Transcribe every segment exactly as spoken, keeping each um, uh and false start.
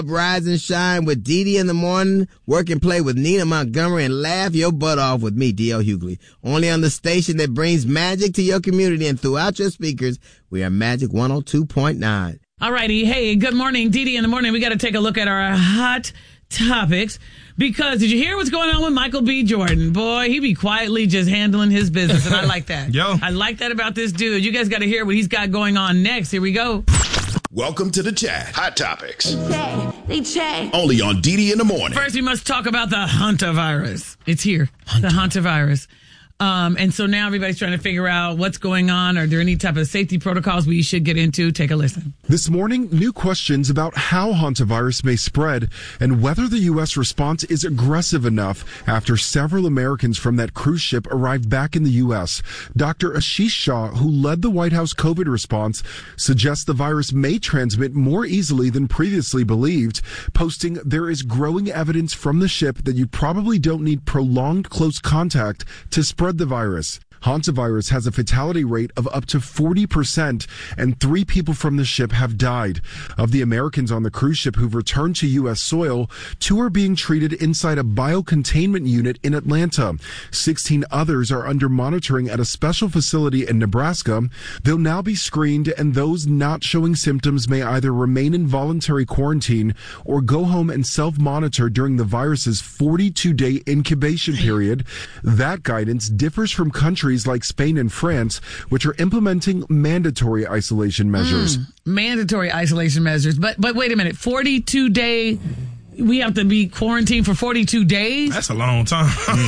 Rise and shine with Dee Dee in the morning. Work and play with Nina Montgomery and laugh your butt off with me, D L Hughley. Only on the station that brings magic to your community and throughout your speakers. We are Magic one oh two point nine. All righty. Hey, good morning, Dee Dee in the morning. We got to take a look at our hot topics because did you hear what's going on with Michael B. Jordan? Boy, he be quietly just handling his business, and I like that. Yo. I like that about this dude. You guys got to hear what he's got going on next. Here we go. Welcome to the chat. Hot Topics. They check. They check. Only on Dee Dee in the morning. First, we must talk about the hantavirus. It's here. Hunter. The hantavirus. Um, and so now everybody's trying to figure out what's going on. Are there any type of safety protocols we should get into? Take a listen. This morning, new questions about how hantavirus may spread and whether the U S response is aggressive enough after several Americans from that cruise ship arrived back in the U S. Doctor Ashish Shah, who led the White House COVID response, suggests the virus may transmit more easily than previously believed, posting, "There is growing evidence from the ship that you probably don't need prolonged close contact to spread the virus. Hantavirus has a fatality rate of up to forty percent, and three people from the ship have died. Of the Americans on the cruise ship who've returned to U S soil, two are being treated inside a biocontainment unit in Atlanta. sixteen others are under monitoring at a special facility in Nebraska. They'll now be screened, and those not showing symptoms may either remain in voluntary quarantine or go home and self-monitor during the virus's forty-two day incubation period. That guidance differs from countries like Spain and France, which are implementing mandatory isolation measures. Mm, mandatory isolation measures. But but wait a minute, forty-two day, we have to be quarantined for forty-two days? That's a long time.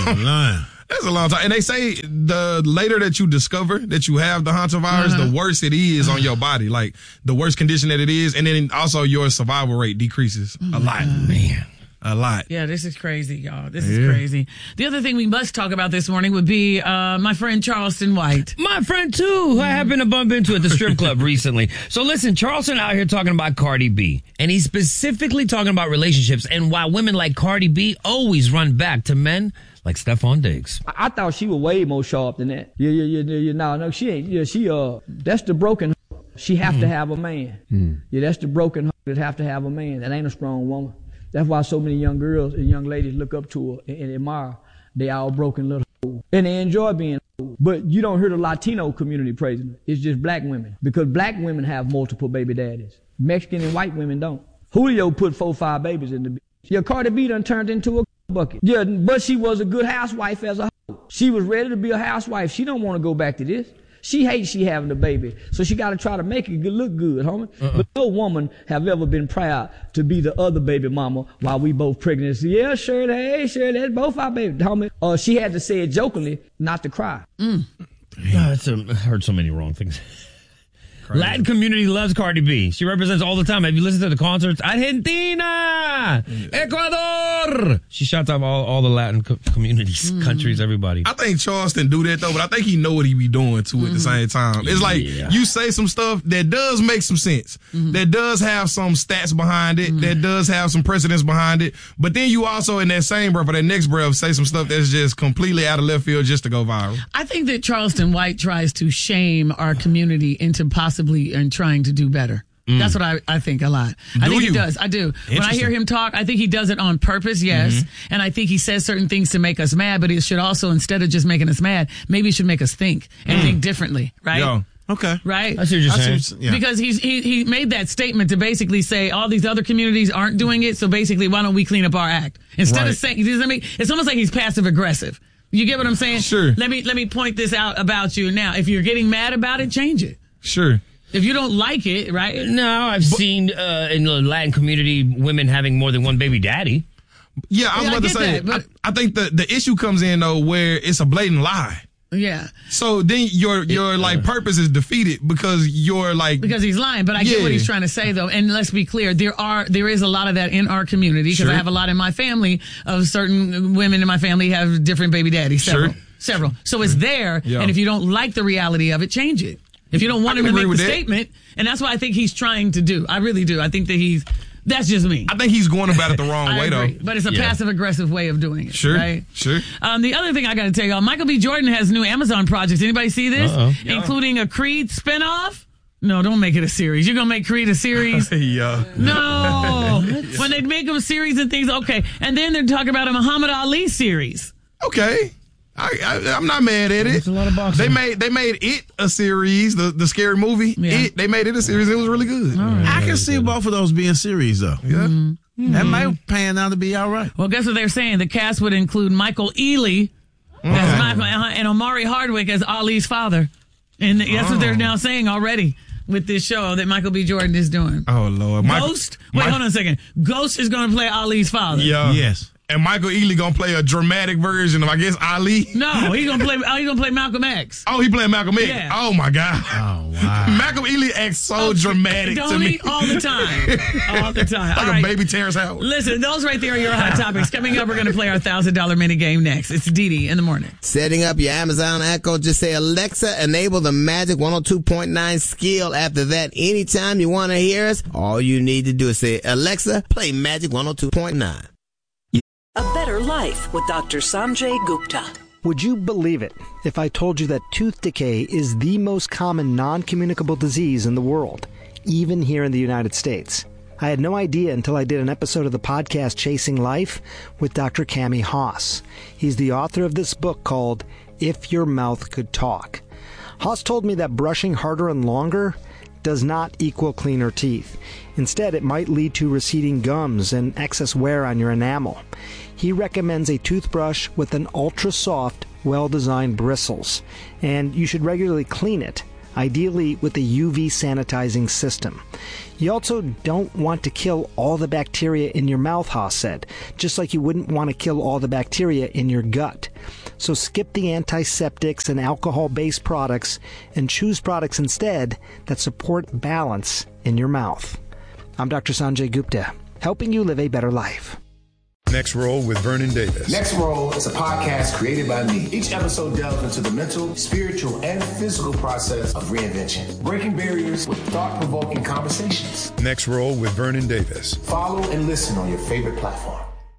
Mm, That's a long time. And they say the later that you discover that you have the hantavirus, uh-huh. the worse it is on your body. Like, the worse condition that it is. And then also your survival rate decreases oh a lot. God. Man. A lot. Yeah, this is crazy, y'all. This yeah. is crazy. The other thing we must talk about this morning would be uh, my friend Charleston White. My friend, too, who I happened to bump into at the strip club recently. So listen, Charleston out here talking about Cardi B. And he's specifically talking about relationships and why women like Cardi B always run back to men like Stephon Diggs. I, I thought she was way more sharp than that. Yeah, yeah, yeah, yeah. No, no, she ain't. Yeah, she, uh, that's the broken. She have mm. to have a man. Mm. Yeah, that's the broken that have to have a man. That ain't a strong woman. That's why so many young girls and young ladies look up to her and, and admire. They all broken little hoes. And they enjoy being hoes. But you don't hear the Latino community praising her. It's just black women. Because black women have multiple baby daddies. Mexican and white women don't. Julio put four, five babies in the bitch. Yeah, Cardi B done turned into a bucket. Yeah, but she was a good housewife as a hoe. She was ready to be a housewife. She don't want to go back to this. She hates she having a baby, so she got to try to make it look good, homie. Uh-uh. But no woman have ever been proud to be the other baby mama while we both pregnant. So, yeah, Shirley, hey, Shirley, that's both our babies, homie. Uh, she had to say it jokingly, not to cry. Mm. God, I heard so many wrong things. Crazy. Latin community loves Cardi B. She represents all the time. Have you listened to the concerts? Argentina, Ecuador. She shouts out all, all the Latin co- communities, mm. countries, everybody. I think Charleston do that though, but I think he know what he be doing too mm-hmm. at the same time. It's like yeah. you say some stuff that does make some sense, mm-hmm. that does have some stats behind it, mm-hmm. that does have some precedence behind it. But then you also in that same breath or that next breath say some stuff that's just completely out of left field just to go viral. I think that Charleston White tries to shame our community into possibly and trying to do better. Mm. That's what I, I think a lot. I do think you? he does. I do. When I hear him talk, I think he does it on purpose, yes. Mm-hmm. And I think he says certain things to make us mad, but it should also, instead of just making us mad, maybe it should make us think and mm. think differently, right? Yo. Okay. Right? I see what you're saying. Yeah. Because he's, he he made that statement to basically say all these other communities aren't doing it, so basically why don't we clean up our act? Instead right. of saying, it's almost like he's passive aggressive. You get what I'm saying? Sure. Let me let me point this out about you. Now, if you're getting mad about it, change it. Sure. If you don't like it, right? No, I've but, seen uh, in the Latin community women having more than one baby daddy. Yeah, I was yeah, about I to say, that, but, I, I think the, the issue comes in, though, where it's a blatant lie. Yeah. So then your your it, like uh, purpose is defeated because you're like because he's lying. But I yeah. get what he's trying to say though. And let's be clear, there are there is a lot of that in our community because sure. I have a lot in my family of certain women in my family have different baby daddies. Several, sure. several. So it's there. Yeah. And if you don't like the reality of it, change it. If you don't want him to make the that. statement, and that's what I think he's trying to do. I really do. I think that he's. That's just me. I think he's going about it the wrong way, agree, though. But it's a yeah. passive-aggressive way of doing it. Sure, right? sure. Um, the other thing I got to tell y'all, Michael B. Jordan has new Amazon projects. Anybody see this? Uh-oh. Including a Creed spinoff. No, don't make it a series. You're going to make Creed a series? yeah. No. When they make them series and things, okay. And then they're talking about a Muhammad Ali series. Okay. I, I, I'm not mad at it. It's a lot of boxing. They made they made it a series, the, the scary movie. Yeah. It they made it a series. It was really good. Right. I can see both of those being series, though. Yeah. Mm-hmm. That might pan out to be all right. Well, guess what they're saying? The cast would include Michael Ealy as Michael, and Omari Hardwick as Ali's father. And that's what they're now saying already with this show that Michael B. Jordan is doing. Oh Lord. Michael, Ghost? Wait, Michael, hold on a second. Ghost is going to play Ali's father. Yeah. Yes. And Michael Ealy gonna play a dramatic version of, I guess, Ali. No, he's gonna play. Oh, he's gonna play Malcolm X. Oh, he playing Malcolm X. Yeah. Oh my God. Oh, wow. Malcolm Ealy acts so dramatic Don't to me. he? All the time. All the time. Like All a right. baby Terrence Howard. Listen, those right there are your hot topics. Coming up, we're gonna play our thousand dollar mini game next. It's Dee Dee in the morning. Setting up your Amazon Echo, just say, Alexa, enable the Magic one oh two point nine skill. After that, anytime you want to hear us, all you need to do is say, Alexa, play Magic one oh two point nine. A Better Life with Doctor Sanjay Gupta. Would you believe it if I told you that tooth decay is the most common non-communicable disease in the world, even here in the United States? I had no idea until I did an episode of the podcast Chasing Life with Doctor Cami Haas. He's the author of this book called If Your Mouth Could Talk. Haas told me that brushing harder and longer does not equal cleaner teeth. Instead, it might lead to receding gums and excess wear on your enamel. He recommends a toothbrush with an ultra-soft, well-designed bristles, and you should regularly clean it, ideally with a U V sanitizing system. You also don't want to kill all the bacteria in your mouth, Haas said, just like you wouldn't want to kill all the bacteria in your gut. So skip the antiseptics and alcohol-based products and choose products instead that support balance in your mouth. I'm Doctor Sanjay Gupta, helping you live a better life. Next Roll with Vernon Davis. Next Roll is a podcast created by me. Each episode delves into the mental, spiritual, and physical process of reinvention, breaking barriers with thought-provoking conversations. Next Roll with Vernon Davis. Follow and listen on your favorite platform.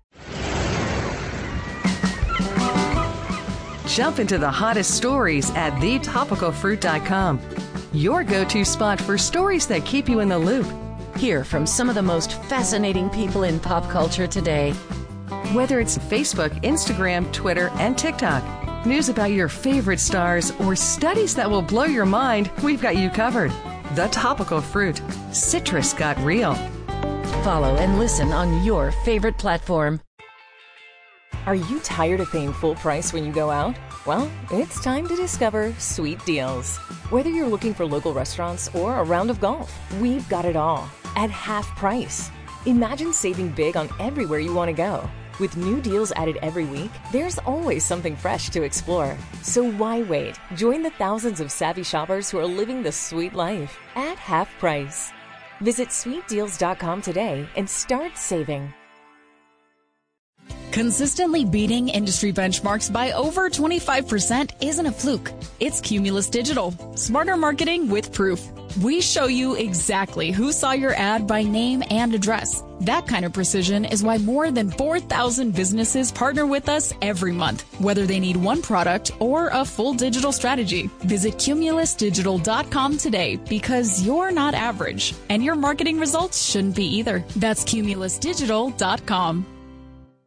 Jump into the hottest stories at the topical fruit dot com. Your go-to spot for stories that keep you in the loop. Hear from some of the most fascinating people in pop culture today. Whether it's Facebook, Instagram, Twitter, and TikTok, news about your favorite stars, or studies that will blow your mind, we've got you covered. The Topical Fruit. Citrus got real. Follow and listen on your favorite platform. Are you tired of paying full price when you go out? Well, it's time to discover Sweet Deals. Whether you're looking for local restaurants or a round of golf, we've got it all at half price. Imagine saving big on everywhere you want to go. With new deals added every week, there's always something fresh to explore. So why wait? Join the thousands of savvy shoppers who are living the sweet life at half price. Visit sweet deals dot com today and start saving. Consistently beating industry benchmarks by over twenty-five percent isn't a fluke. It's Cumulus Digital. Smarter marketing with proof. We show you exactly who saw your ad by name and address. That kind of precision is why more than four thousand businesses partner with us every month, whether they need one product or a full digital strategy. Visit cumulus digital dot com today because you're not average, and your marketing results shouldn't be either. That's cumulus digital dot com.